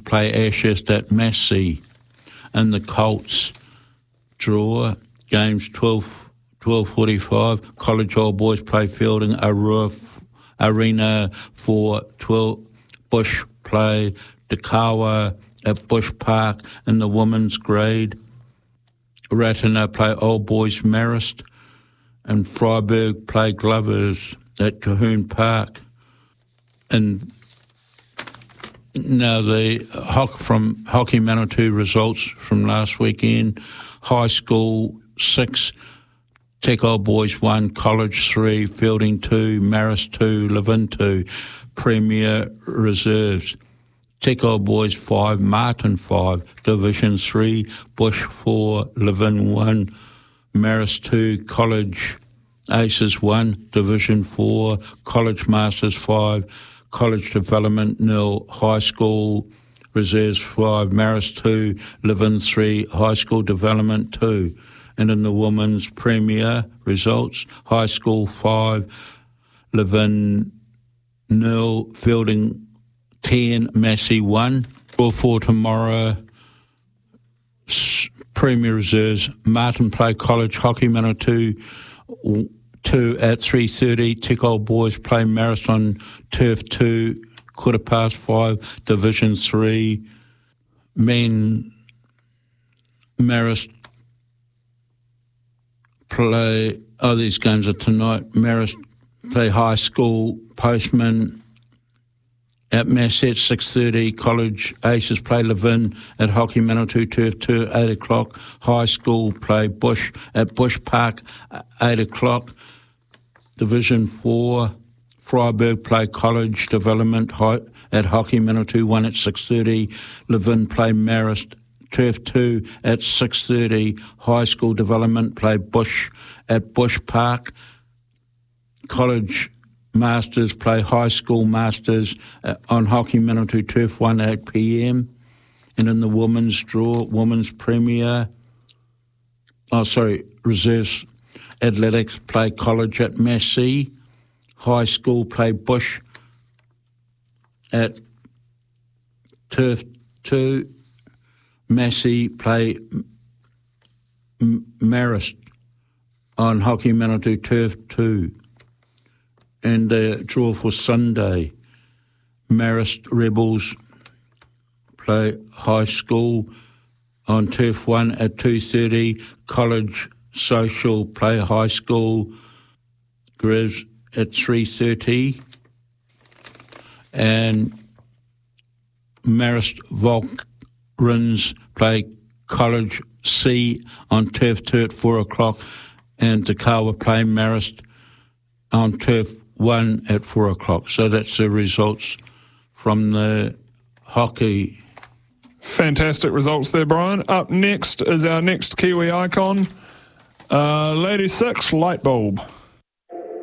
play Ashurst at Massey. And the Colts draw games 12:45. College Old Boys play Fielding Arena for 12. Bush play Dakawa at Bush Park in the women's grade. Ratana play Old Boys Marist, and Freiburg play Glovers at Cahoon Park. And now the Hockey Manitou results from last weekend. High School 6, Tech Old Boys 1, College 3, Fielding 2, Marist 2, Levin 2, Premier Reserves. Tech Old Boys 5, Martin 5, Division 3, Bush 4, Levin 1, Marist 2, College Aces 1, Division 4, College Masters 5, College Development 0, High School Reserves 5, Marist 2, Levin 3, High School Development 2. And in the women's Premier results, High School 5, Levin 0, Fielding 10, Massey 1. Draw for tomorrow, Premier Reserves, Martin play College Hockey Manitou 2 at 3:30. Tech Old Boys play Marist on Turf 2, 5:15. Division 3, men Marist play, these games are tonight. Marist play High School Postman at Massey at 6:30. College Aces play Levin at Hockey Manitou Turf 2, 8 o'clock. High School play Bush at Bush Park, 8 o'clock. Division 4, Freiburg play College Development at Hockey Manitou 1 at 6:30. Levin play Marist Turf 2 at 6:30. High School Development play Bush at Bush Park. College Masters play High School Masters on Hockey Manitou Turf 1 at 8 p.m. And in the women's draw, women's Premier, Reserves Athletics play College at Massey. High School play Bush at Turf 2. Massey play Marist on Hockey Manitou Turf 2. And the draw for Sunday, Marist Rebels play High School on Turf 1 at 2:30. College Social play High School Grizz at 3:30. And Marist Volkrins play College C on Turf 2 at 4 o'clock. And Dakawa play Marist on Turf 1 at 4 o'clock. So that's the results from the hockey. Fantastic results there, Brian. Up next is our next Kiwi icon, Lady 6 Light Bulb.